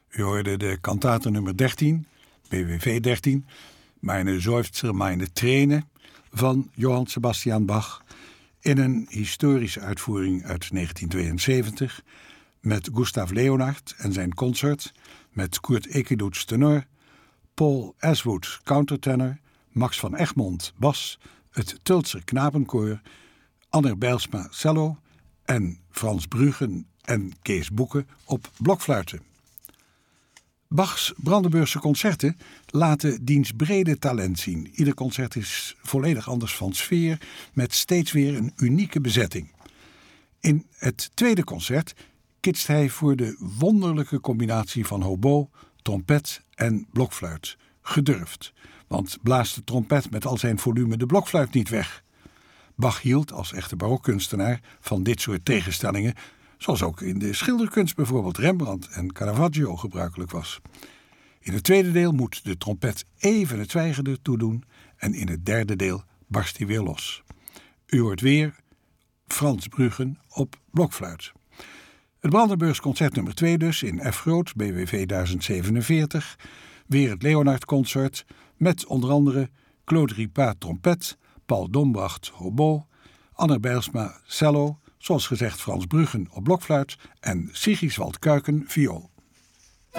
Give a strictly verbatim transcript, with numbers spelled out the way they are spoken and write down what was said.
U hoorde de kantate nummer dertien, B W V dertien, Meine Seufzer, meine Tränen van Johann Sebastian Bach in een historische uitvoering uit negentien tweeënzeventig met Gustav Leonhardt en zijn consort, met Kurt Ekedoets tenor, Paul Aswood countertenor, Max van Egmond bas, het Tultser Knapenkoor, Anner Bijlsma cello en Frans Bruggen en Kees Boeke op blokfluiten. Bachs Brandenburgse concerten laten diens brede talent zien. Ieder concert is volledig anders van sfeer, met steeds weer een unieke bezetting. In het tweede concert kitst hij voor de wonderlijke combinatie van hobo, trompet en blokfluit. Gedurfd, want blaast de trompet met al zijn volume de blokfluit niet weg. Bach hield als echte barokkunstenaar van dit soort tegenstellingen, zoals ook in de schilderkunst bijvoorbeeld Rembrandt en Caravaggio gebruikelijk was. In het tweede deel moet de trompet even het zwijgen ertoe doen en in het derde deel barst hij weer los. U hoort weer Frans Bruggen op blokfluit. Het Brandenburgs concert nummer twee dus in F groot, B W V duizend zevenenveertig. Weer het Leonhardt consort met onder andere Claude Ripat trompet, Paul Dombracht hobo, Anner Bijlsma cello, zoals gezegd Frans Bruggen op blokfluit en Sigiswald Kuiken viool.